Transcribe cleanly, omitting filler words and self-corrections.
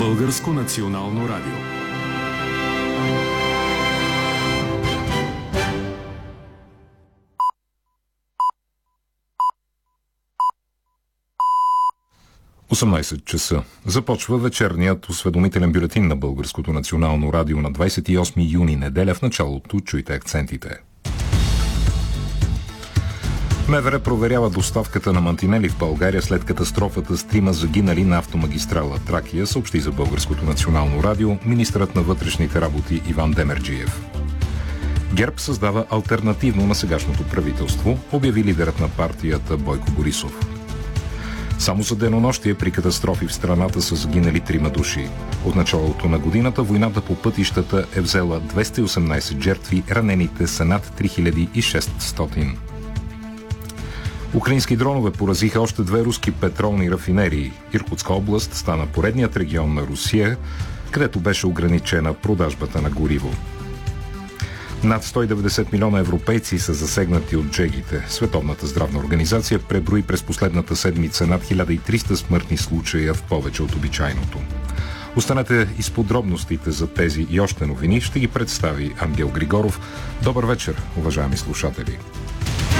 Българско национално радио. Часа. Започва вечерният осведомителен бюлетин на Българското национално радио на 28 юни, неделя. В началото чуйте акцентите. МВР проверява доставката на мантинели в България след катастрофата с 3 загинали на автомагистрала Тракия, съобщи за Българското национално радио министърът на вътрешните работи Иван Демерджиев. ГЕРБ създава алтернативно на сегашното правителство, обяви лидерът на партията Бойко Борисов. Само за денонощие при катастрофи в страната са загинали 3 души. От началото на годината войната по пътищата е взела 218 жертви, ранените са над 3600. Украински дронове поразиха още 2 руски петролни рафинерии. Иркутска област стана поредният регион на Русия, където беше ограничена продажбата на гориво. Над 190 милиона европейци са засегнати от джегите. Световната здравна организация преброи през последната седмица над 1300 смъртни случая в повече от обичайното. Останете и с подробностите за тези и още новини. Ще ги представи Ангел Григоров. Добър вечер, уважаеми слушатели!